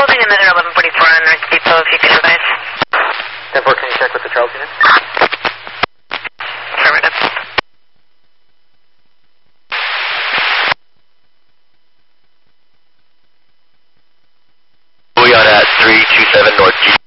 holding another 1144 on North Depot if you could advise. 10-4, can you check with the Charles unit? Affirmative. We are at 327 North Depot.